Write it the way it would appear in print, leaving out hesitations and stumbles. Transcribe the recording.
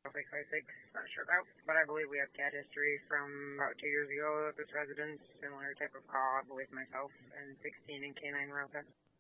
656, not sure about, but I believe we have cat history from about 2 years ago at this residence. Similar type of call, I believe myself, and 16 in canine route.